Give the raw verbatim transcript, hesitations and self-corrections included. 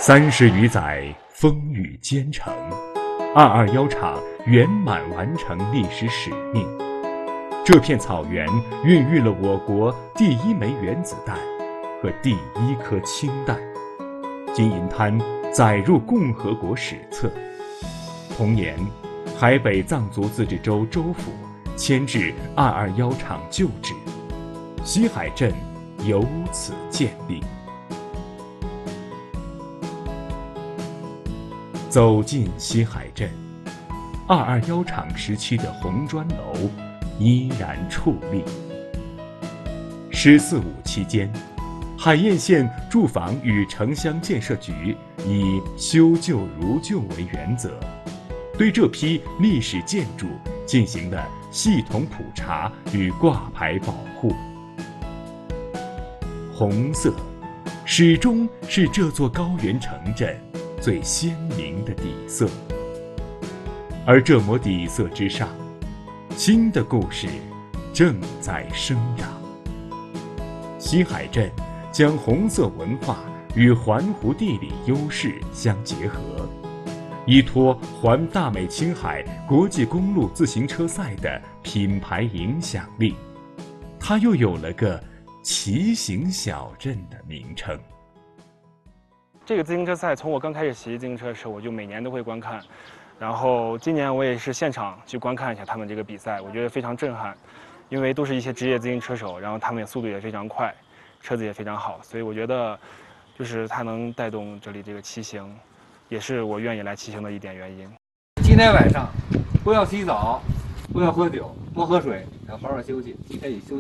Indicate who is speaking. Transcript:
Speaker 1: 三十余载风雨兼程，二二幺厂圆满完成历史使命。这片草原孕育了我国第一枚原子弹和第一颗氢弹，金银滩载入共和国史册。同年，海北藏族自治州州府迁至二二幺厂旧址，西海镇由此建立。走进西海镇，二二幺厂时期的红砖楼依然矗立。十四五期间，海晏县住房与城乡建设局以修旧如旧为原则，对这批历史建筑进行了系统普查与挂牌保护。红色始终是这座高原城镇最鲜明的底色，而这抹底色之上，新的故事正在生长。西海镇将红色文化与环湖地理优势相结合，依托环大美青海国际公路自行车赛的品牌影响力，它又有了个骑行小镇的名称。
Speaker 2: 这个自行车赛从我刚开始骑自行车的时候，我就每年都会观看，然后今年我也是现场去观看一下他们这个比赛，我觉得非常震撼，因为都是一些职业自行车手，然后他们的速度也非常快，车子也非常好，所以我觉得就是它能带动这里这个骑行，也是我愿意来骑行的一点原因。
Speaker 3: 今天晚上不要洗澡，不要喝酒，多喝水，要好好休息，今天也休息。